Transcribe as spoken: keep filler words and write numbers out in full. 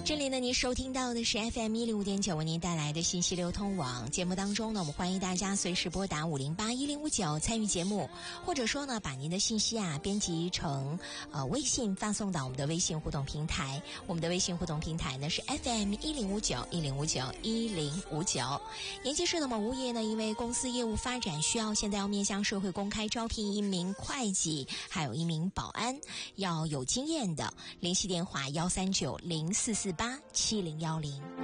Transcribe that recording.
这里呢，您收听到的是 F M 一零五点九为您带来的信息流通网节目当中呢，我们欢迎大家随时拨打五零八一零五九参与节目，或者说呢，把您的信息啊编辑成呃微信发送到我们的微信互动平台。我们的微信互动平台呢是 F M 一零五九一零五九一零五九。延吉市的某物业呢，因为公司业务发展需要，现在要面向社会公开招聘一名会计，还有一名保安，要有经验的。联系电话幺三九零四四八七零幺零。